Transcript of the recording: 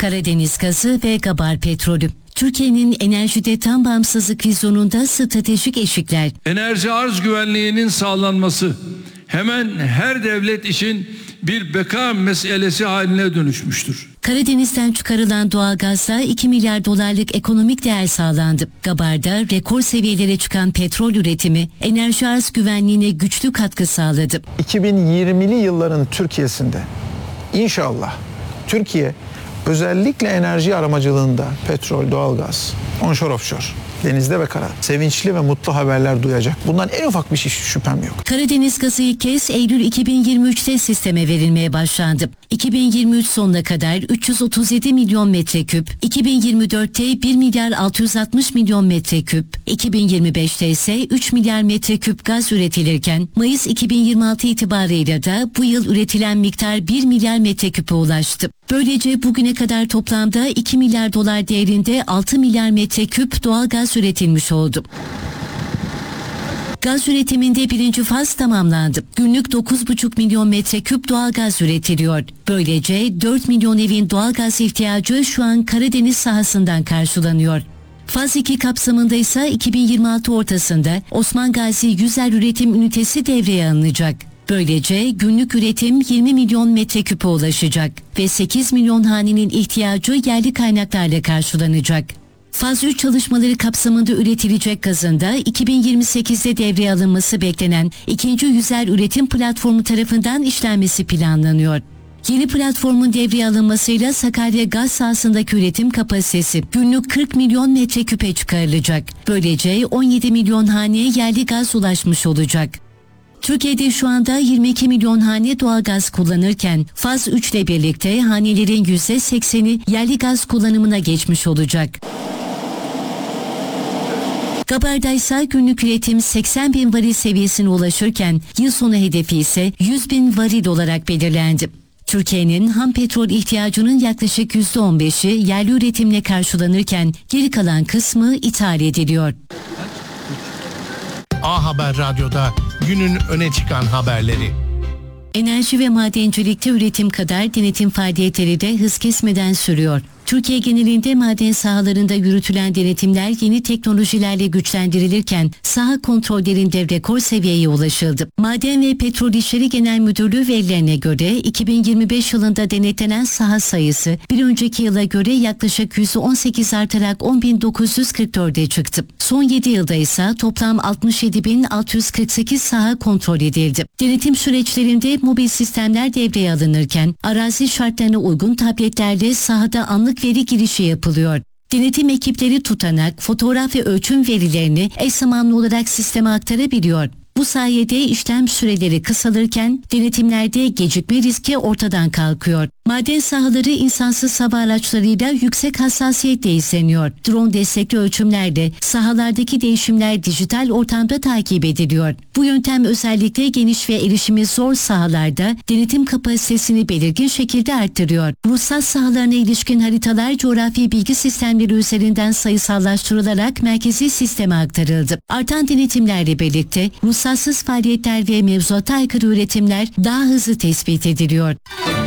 Karadeniz gazı ve Gabar petrolü. Türkiye'nin enerjide tam bağımsızlık vizyonunda stratejik eşikler. Enerji arz güvenliğinin sağlanması hemen her devlet için bir beka meselesi haline dönüşmüştür. Karadeniz'den çıkarılan doğalgazla 2 milyar dolarlık ekonomik değer sağlandı. Gabar'da rekor seviyelere çıkan petrol üretimi enerji arz güvenliğine güçlü katkı sağladı. 2020'li yılların Türkiye'sinde inşallah Türkiye özellikle enerji aramacılığında petrol, doğalgaz, onshore offshore, denizde ve karada sevinçli ve mutlu haberler duyacak. Bundan en ufak bir şüphem yok. Karadeniz gazı ilk kez Eylül 2023'te sisteme verilmeye başlandı. 2023 sonuna kadar 337 milyon metreküp, 2024'te 1 milyar 660 milyon metreküp, 2025'te ise 3 milyar metreküp gaz üretilirken Mayıs 2026 itibarıyla da bu yıl üretilen miktar 1 milyar metreküpe ulaştı. Böylece bugüne kadar toplamda 2 milyar dolar değerinde 6 milyar metreküp doğal gaz üretilmiş oldu. Gaz üretiminde birinci faz tamamlandı. Günlük 9,5 milyon metreküp doğalgaz üretiliyor. Böylece 4 milyon evin doğalgaz ihtiyacı şu an Karadeniz sahasından karşılanıyor. Faz 2 kapsamında ise 2026 ortasında Osman Gazi Yüzer Üretim Ünitesi devreye alınacak. Böylece günlük üretim 20 milyon metreküpe ulaşacak ve 8 milyon hanenin ihtiyacı yerli kaynaklarla karşılanacak. Faz 3 çalışmaları kapsamında üretilecek gazın da 2028'de devreye alınması beklenen 2. Yüzer Üretim Platformu tarafından işlenmesi planlanıyor. Yeni platformun devreye alınmasıyla Sakarya gaz sahasındaki üretim kapasitesi günlük 40 milyon metreküpe çıkarılacak. Böylece 17 milyon haneye yerli gaz ulaşmış olacak. Türkiye'de şu anda 22 milyon hane doğalgaz kullanırken faz 3 ile birlikte hanelerin %80'i yerli gaz kullanımına geçmiş olacak. Gabar'da ise günlük üretim 80 bin varil seviyesine ulaşırken yıl sonu hedefi ise 100 bin varil olarak belirlendi. Türkiye'nin ham petrol ihtiyacının yaklaşık %15'i yerli üretimle karşılanırken geri kalan kısmı ithal ediliyor. A Haber Radyo'da günün öne çıkan haberleri. Enerji ve madencilikte üretim kadar denetim faaliyetleri de hız kesmeden sürüyor. Türkiye genelinde maden sahalarında yürütülen denetimler yeni teknolojilerle güçlendirilirken saha kontrollerinde rekor seviyeye ulaşıldı. Maden ve Petrol İşleri Genel Müdürlüğü verilerine göre 2025 yılında denetlenen saha sayısı bir önceki yıla göre yaklaşık %18 artarak 10.944'e çıktı. Son 7 yılda ise toplam 67.648 saha kontrol edildi. Denetim süreçlerinde mobil sistemler devreye alınırken arazi şartlarına uygun tabletlerle sahada anlık veri girişi yapılıyor. Denetim ekipleri tutanak, fotoğraf ve ölçüm verilerini eş zamanlı olarak sisteme aktarabiliyor. Bu sayede işlem süreleri kısalırken denetimlerde gecikme riski ortadan kalkıyor. Maden sahaları insansız hava araçlarıyla yüksek hassasiyetle izleniyor. Drone destekli ölçümlerle sahalardaki değişimler dijital ortamda takip ediliyor. Bu yöntem özellikle geniş ve erişimi zor sahalarda denetim kapasitesini belirgin şekilde arttırıyor. Ruhsat sahalarına ilişkin haritalar coğrafi bilgi sistemleri üzerinden sayısallaştırılarak merkezi sisteme aktarıldı. Artan denetimlerle birlikte ruhsatsız faaliyetler ve mevzuata aykırı üretimler daha hızlı tespit ediliyor.